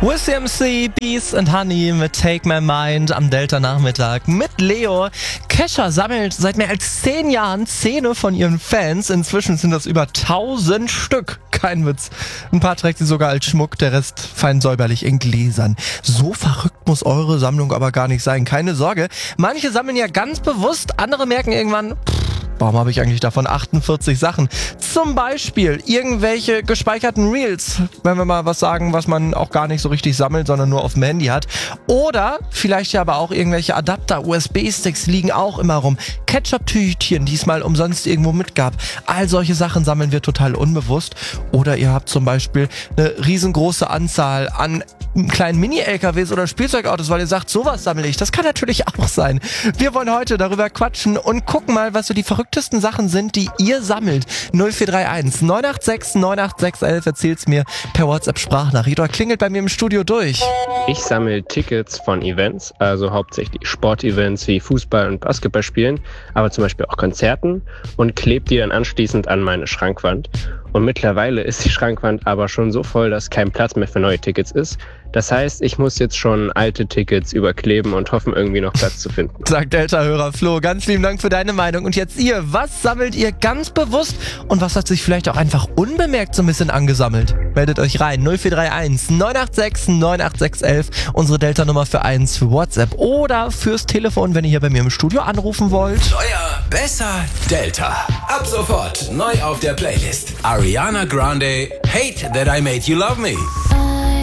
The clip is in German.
With CMC, Bees and Honey mit Take My Mind am Delta-Nachmittag mit Leo. Kesha sammelt seit mehr als 10 Jahren Zähne von ihren Fans. Inzwischen sind das über 1000 Stück. Kein Witz. Ein paar trägt sie sogar als Schmuck, der Rest fein säuberlich in Gläsern. So verrückt muss eure Sammlung aber gar nicht sein. Keine Sorge. Manche sammeln ja ganz bewusst, andere merken irgendwann, warum habe ich eigentlich davon 48 Sachen? Zum Beispiel irgendwelche gespeicherten Reels, wenn wir mal was sagen, was man auch gar nicht so richtig sammelt, sondern nur auf dem Handy hat. Oder vielleicht ja aber auch irgendwelche Adapter, USB-Sticks liegen auch immer rum. Ketchup-Tütchen, die es mal umsonst irgendwo mitgab. All solche Sachen sammeln wir total unbewusst. Oder ihr habt zum Beispiel eine riesengroße Anzahl an kleinen Mini-LKWs oder Spielzeugautos, weil ihr sagt, sowas sammle ich. Das kann natürlich auch sein. Wir wollen heute darüber quatschen und gucken mal, was so die verrücktesten Sachen sind, die ihr sammelt. 0431 986 98611, erzählt's mir per WhatsApp-Sprachnachricht oder klingelt bei mir im Studio durch. Ich sammle Tickets von Events, also hauptsächlich Sportevents wie Fußball- und Basketballspielen, aber zum Beispiel auch Konzerten und klebe die dann anschließend an meine Schrankwand. Und mittlerweile ist die Schrankwand aber schon so voll, dass kein Platz mehr für neue Tickets ist. Das heißt, ich muss jetzt schon alte Tickets überkleben und hoffen, irgendwie noch Platz zu finden. Sagt Delta-Hörer Flo, ganz lieben Dank für deine Meinung. Und jetzt ihr, was sammelt ihr ganz bewusst und was hat sich vielleicht auch einfach unbemerkt so ein bisschen angesammelt? Meldet euch rein, 0431 986 98611, unsere Delta-Nummer für WhatsApp oder fürs Telefon, wenn ihr hier bei mir im Studio anrufen wollt. Teuer, besser, Delta. Ab sofort neu auf der Playlist. Ariana Grande, Hate That I Made You Love Me.